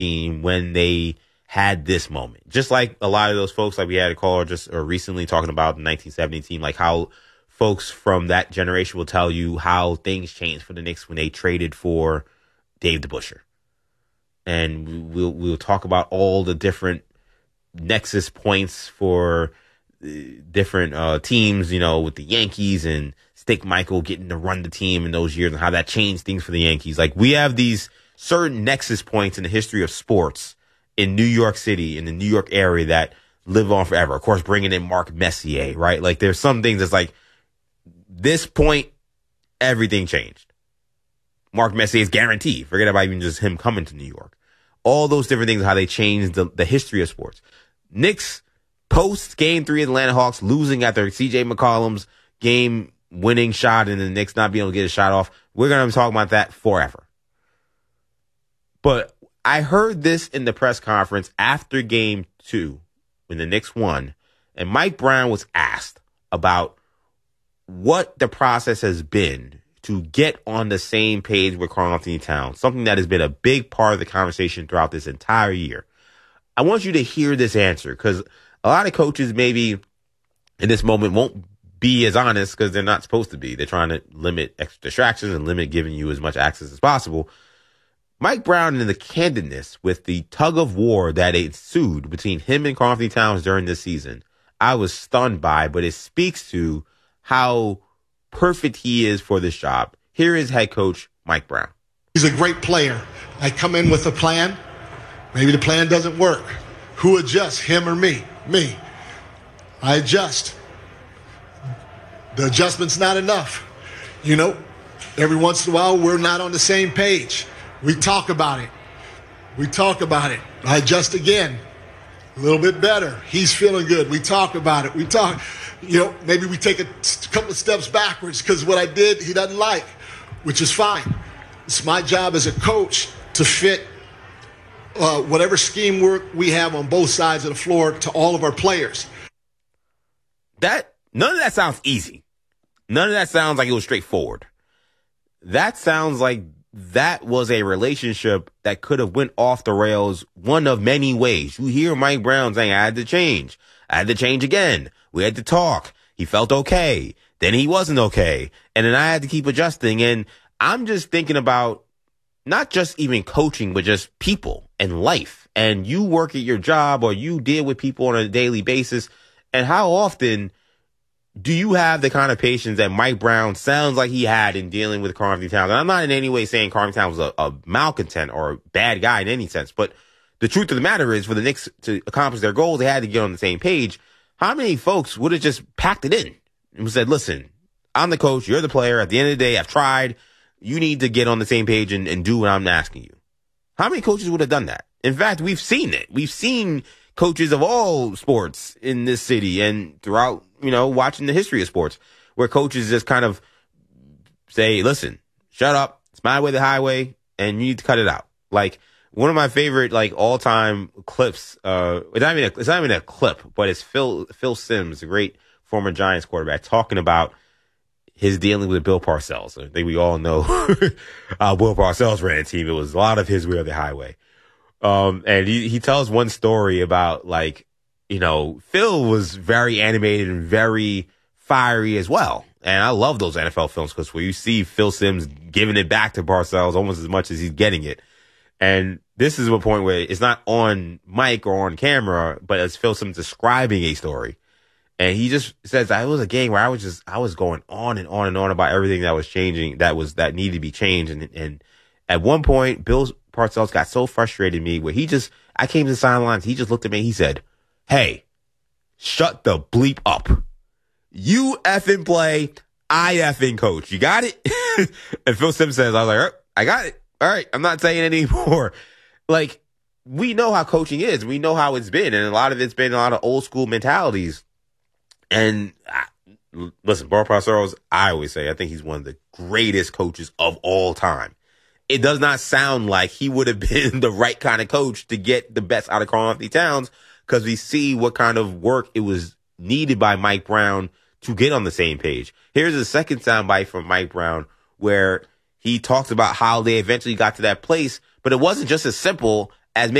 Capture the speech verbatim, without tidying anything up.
team when they had this moment. Just like a lot of those folks, like we had a caller just or recently talking about the nineteen seventy team, like how folks from that generation will tell you how things changed for the Knicks when they traded for Dave DeBusschere. And we'll we'll talk about all the different nexus points for different uh, teams, you know, with the Yankees and Stick Michael getting to run the team in those years and how that changed things for the Yankees. Like, we have these certain nexus points in the history of sports in New York City, in the New York area, that live on forever. Of course, bringing in Mark Messier, right? Like, there's some things that's like, this point, everything changed. Mark Messier is guaranteed. Forget about even just him coming to New York. All those different things, how they changed the, the history of sports. Knicks post game three, Atlanta Hawks losing after C J McCollum's game winning shot and the Knicks not being able to get a shot off. We're going to be talking about that forever. But I heard this in the press conference after game two when the Knicks won, and Mike Brown was asked about what the process has been to get on the same page with Karl-Anthony Towns, something that has been a big part of the conversation throughout this entire year. I want you to hear this answer, because a lot of coaches maybe in this moment won't be as honest because they're not supposed to be. They're trying to limit extra distractions and limit giving you as much access as possible. Mike Brown and the candidness with the tug of war that ensued between him and Karl-Anthony Towns during this season, I was stunned by, but it speaks to how perfect he is for this job. Here is head coach Mike Brown. He's a great player. I come in with a plan. Maybe the plan doesn't work. Who adjusts, him or me? Me. I adjust. The adjustment's not enough. You know, every once in a while, we're not on the same page. We talk about it. We talk about it. I adjust again. A little bit better. He's feeling good. We talk about it. We talk, you know, maybe we take a couple of steps backwards because what I did, he doesn't like, which is fine. It's my job as a coach to fit uh, whatever scheme work we have on both sides of the floor to all of our players. That, none of that sounds easy. None of that sounds like it was straightforward. That sounds like that was a relationship that could have went off the rails one of many ways. You hear Mike Brown saying, I had to change. I had to change again. We had to talk. He felt okay. Then he wasn't okay. And then I had to keep adjusting. And I'm just thinking about not just even coaching, but just people and life. And you work at your job or you deal with people on a daily basis. And how often do you have the kind of patience that Mike Brown sounds like he had in dealing with Karl-Anthony Towns? And I'm not in any way saying Karl-Anthony Towns was a, a malcontent or a bad guy in any sense, but the truth of the matter is, for the Knicks to accomplish their goals, they had to get on the same page. How many folks would have just packed it in and said, listen, I'm the coach, you're the player. At the end of the day, I've tried. You need to get on the same page and, and do what I'm asking you. How many coaches would have done that? In fact, we've seen it. We've seen coaches of all sports in this city and throughout, you know, watching the history of sports, where coaches just kind of say, listen, shut up. It's my way, the highway, and you need to cut it out. Like, one of my favorite, like, all-time clips, uh, it's not even a, it's not even a clip, but it's Phil, Phil Simms, a great former Giants quarterback, talking about his dealing with Bill Parcells. I think we all know how Bill Parcells ran a team. It was a lot of his way or the highway. Um, and he, he tells one story about, like, you know, Phil was very animated and very fiery as well. And I love those N F L films because where you see Phil Simms giving it back to Parcells almost as much as he's getting it. And this is a point where it's not on mic or on camera, but it's Phil Simms describing a story. And he just says that it was a game where I was just, I was going on and on and on about everything that was changing, that was, that needed to be changed. And, and at one point, Bill Parcells got so frustrated with me where he just, I came to the sidelines. He just looked at me. He said, hey, shut the bleep up. You effing play. I effing coach. You got it? And Phil Simms says, I was like, I got it. All right. I'm not saying it anymore. Like, we know how coaching is. We know how it's been. And a lot of it's been a lot of old school mentalities. And I, listen, Bill Parcells, I always say, I think he's one of the greatest coaches of all time. It does not sound like he would have been the right kind of coach to get the best out of Karl-Anthony Towns, because we see what kind of work it was needed by Mike Brown to get on the same page. Here's a second soundbite from Mike Brown where he talks about how they eventually got to that place, but it wasn't just as simple as maybe